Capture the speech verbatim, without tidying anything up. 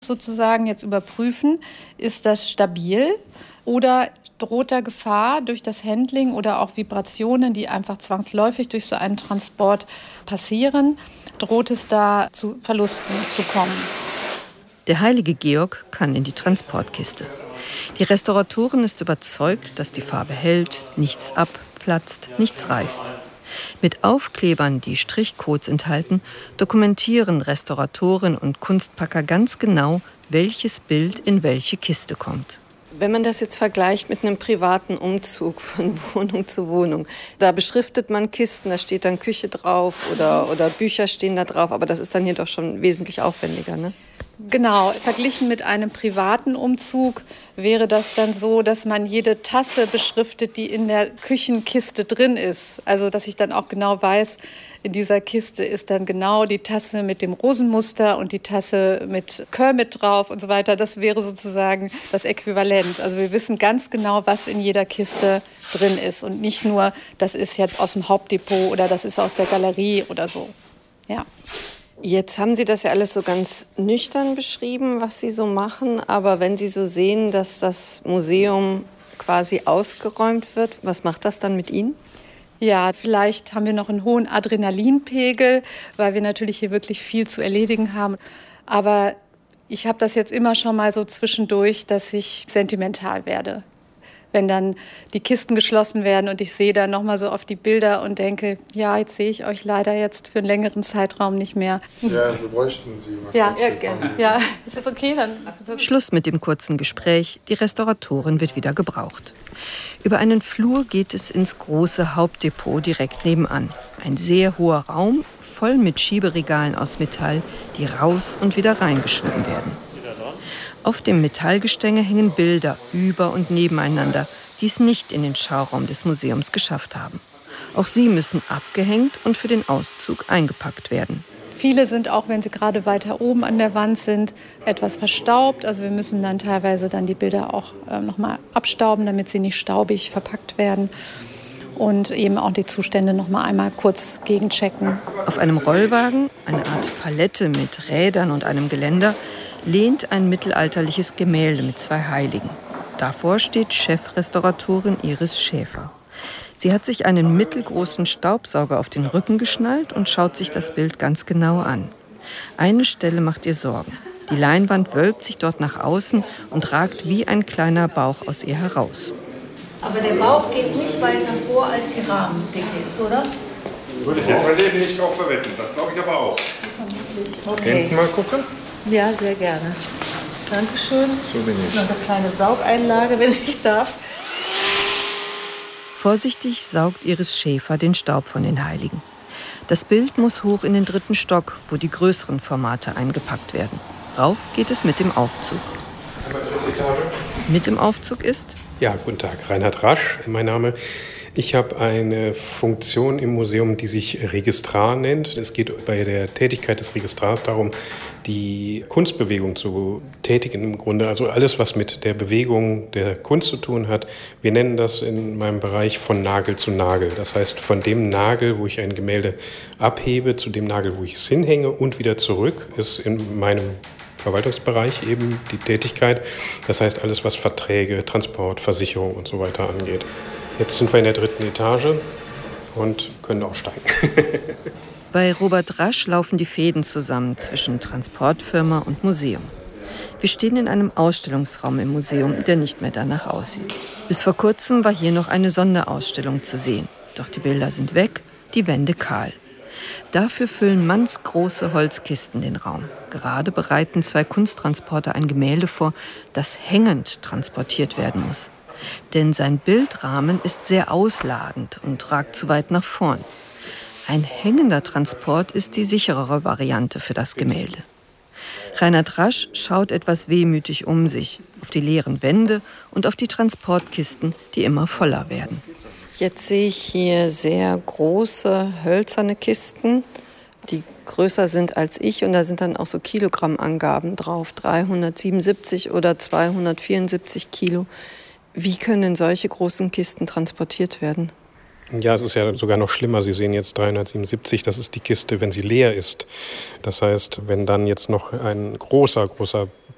sozusagen jetzt überprüfen, ist das stabil oder droht da Gefahr durch das Handling oder auch Vibrationen, die einfach zwangsläufig durch so einen Transport passieren, droht es da zu Verlusten zu kommen. Der heilige Georg kann in die Transportkiste. Die Restauratorin ist überzeugt, dass die Farbe hält, nichts abplatzt, nichts reißt. Mit Aufklebern, die Strichcodes enthalten, dokumentieren Restauratorin und Kunstpacker ganz genau, welches Bild in welche Kiste kommt. Wenn man das jetzt vergleicht mit einem privaten Umzug von Wohnung zu Wohnung, da beschriftet man Kisten, da steht dann Küche drauf oder, oder Bücher stehen da drauf, aber das ist dann hier doch schon wesentlich aufwendiger, ne? Genau, verglichen mit einem privaten Umzug wäre das dann so, dass man jede Tasse beschriftet, die in der Küchenkiste drin ist. Also dass ich dann auch genau weiß, in dieser Kiste ist dann genau die Tasse mit dem Rosenmuster und die Tasse mit Kermit drauf und so weiter. Das wäre sozusagen das Äquivalent. Also wir wissen ganz genau, was in jeder Kiste drin ist und nicht nur, das ist jetzt aus dem Hauptdepot oder das ist aus der Galerie oder so. Ja. Jetzt haben Sie das ja alles so ganz nüchtern beschrieben, was Sie so machen. Aber wenn Sie so sehen, dass das Museum quasi ausgeräumt wird, was macht das dann mit Ihnen? Ja, vielleicht haben wir noch einen hohen Adrenalinpegel, weil wir natürlich hier wirklich viel zu erledigen haben. Aber ich habe das jetzt immer schon mal so zwischendurch, dass ich sentimental werde. Wenn dann die Kisten geschlossen werden und ich sehe dann noch mal so auf die Bilder und denke, ja, jetzt sehe ich euch leider jetzt für einen längeren Zeitraum nicht mehr. Ja, wir bräuchten Sie. Ja, ja, gerne. Ja, ist jetzt okay dann? Schluss mit dem kurzen Gespräch. Die Restauratorin wird wieder gebraucht. Über einen Flur geht es ins große Hauptdepot direkt nebenan. Ein sehr hoher Raum, voll mit Schieberegalen aus Metall, die raus und wieder reingeschoben werden. Auf dem Metallgestänge hängen Bilder über und nebeneinander, die es nicht in den Schauraum des Museums geschafft haben. Auch sie müssen abgehängt und für den Auszug eingepackt werden. Viele sind auch, wenn sie gerade weiter oben an der Wand sind, etwas verstaubt. Also wir müssen dann teilweise dann die Bilder auch äh, noch mal abstauben, damit sie nicht staubig verpackt werden. Und eben auch die Zustände noch mal einmal kurz gegenchecken. Auf einem Rollwagen, eine Art Palette mit Rädern und einem Geländer, lehnt ein mittelalterliches Gemälde mit zwei Heiligen. Davor steht Chefrestauratorin Iris Schäfer. Sie hat sich einen mittelgroßen Staubsauger auf den Rücken geschnallt und schaut sich das Bild ganz genau an. Eine Stelle macht ihr Sorgen. Die Leinwand wölbt sich dort nach außen und ragt wie ein kleiner Bauch aus ihr heraus. Aber der Bauch geht nicht weiter vor, als die Rahmendicke ist, oder? Würde ich jetzt mein Leben nicht drauf verwenden, das glaube ich aber auch. Okay. Hinten mal gucken? Ja, sehr gerne. Dankeschön. So bin ich. Noch eine kleine Saugeinlage, wenn ich darf. Vorsichtig saugt Iris Schäfer den Staub von den Heiligen. Das Bild muss hoch in den dritten Stock, wo die größeren Formate eingepackt werden. Rauf geht es mit dem Aufzug. Mit im Aufzug ist? Ja, guten Tag. Reinhard Rasch, mein Name. Ich habe eine Funktion im Museum, die sich Registrar nennt. Es geht bei der Tätigkeit des Registrars darum, die Kunstbewegung zu tätigen im Grunde. Also alles, was mit der Bewegung der Kunst zu tun hat. Wir nennen das in meinem Bereich von Nagel zu Nagel. Das heißt, von dem Nagel, wo ich ein Gemälde abhebe, zu dem Nagel, wo ich es hinhänge und wieder zurück, ist in meinem Verwaltungsbereich eben die Tätigkeit. Das heißt, alles, was Verträge, Transport, Versicherung und so weiter angeht. Jetzt sind wir in der dritten Etage und können aussteigen. Bei Robert Rasch laufen die Fäden zusammen zwischen Transportfirma und Museum. Wir stehen in einem Ausstellungsraum im Museum, der nicht mehr danach aussieht. Bis vor kurzem war hier noch eine Sonderausstellung zu sehen. Doch die Bilder sind weg, die Wände kahl. Dafür füllen mannsgroße Holzkisten den Raum. Gerade bereiten zwei Kunsttransporter ein Gemälde vor, das hängend transportiert werden muss. Denn sein Bildrahmen ist sehr ausladend und ragt zu weit nach vorn. Ein hängender Transport ist die sicherere Variante für das Gemälde. Reinhard Rasch schaut etwas wehmütig um sich, auf die leeren Wände und auf die Transportkisten, die immer voller werden. Jetzt sehe ich hier sehr große hölzerne Kisten, die größer sind als ich. Und da sind dann auch so Kilogrammangaben drauf, dreihundertsiebenundsiebzig oder zweihundertvierundsiebzig Kilo. Wie können denn solche großen Kisten transportiert werden? Ja, es ist ja sogar noch schlimmer. Sie sehen jetzt dreihundertsiebenundsiebzig, das ist die Kiste, wenn sie leer ist. Das heißt, wenn dann jetzt noch ein großer, großer